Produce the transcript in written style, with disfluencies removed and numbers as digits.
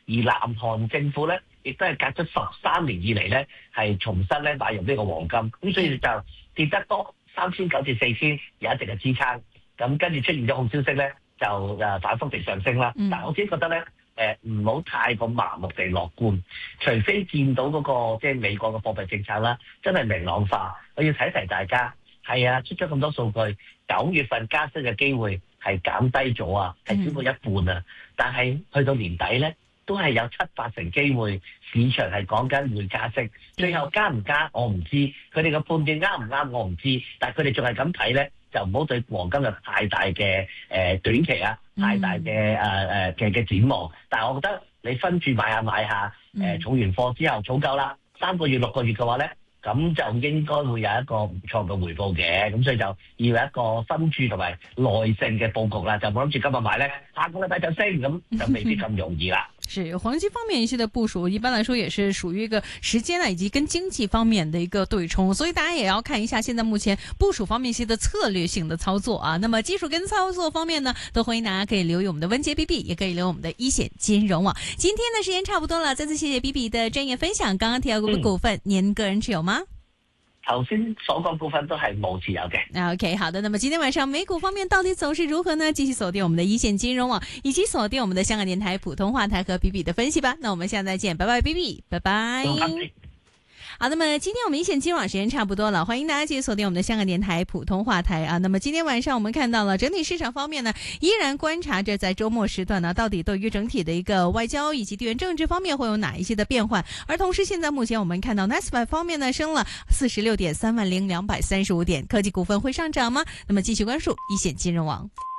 而南韓政府咧，亦都係隔咗13年以嚟咧，係重新咧買入呢個黃金，咁所以就跌得多3900至4000有一定嘅支撐，咁跟住出現咗好消息咧，就反覆地上升啦。但係我自己覺得咧，唔好太過盲目地樂觀，除非見到嗰個即係美國嘅貨幣政策啦，真係明朗化。我要提一提大家，係啊，出咗咁多數據，9月份加息嘅機會係減低咗啊，係超過一半啊。但係去到年底咧，都係有7-8成機會，市場係講緊會加息。最後加唔加我唔知，佢哋嘅判斷啱唔啱我唔知，但係佢哋仲係咁睇咧，就唔好對黃金有太大嘅短期啊，太大嘅嘅展望。但係我覺得你分住買下，儲完貨之後儲夠啦，3個月6個月嘅話咧，咁就應該會有一個唔錯嘅回報嘅。咁所以就要有一個分注同埋耐性嘅佈局啦，就冇諗住今日買咧，下個禮拜就升，咁就未必咁容易啦。 是黃金方面一些的部署，一般來說也是屬於一個時間啊，以及跟經濟方面的一個對沖，所以大家也要看一下現在目前部署方面一些的策略性的操作啊。那麼技術跟操作方面呢，都歡迎大家可以留意我們的溫傑 BB， 也可以留意我們的一線金融網。今天的時間差不多了，再次謝謝 BB 的專業分享。剛剛提到過的股份，您個人持有嗎？ 頭先所講股份都係冇持有嘅。 OK， 好的。那麼今天晚上美股方面到底走勢如何呢？繼續鎖定我們的一線金融網，以及鎖定我們的香港電台普通話台和 BB 的分析吧。那我們下次再見，拜拜 BB， 拜拜。好，那麼今天我們一線金融網時間差不多了，歡迎大家繼續鎖定我們的香港電台普通話台啊。那麼今天晚上我們看到了整體市場方面呢，依然觀察着在周末時段呢，到底對於整體的一個外交以及地緣政治方面會有哪一些的變換。而同時現在目前我們看到 Nasdaq 方面呢升了46.30235點，科技股份會上漲嗎？那麼繼續關注一線金融網。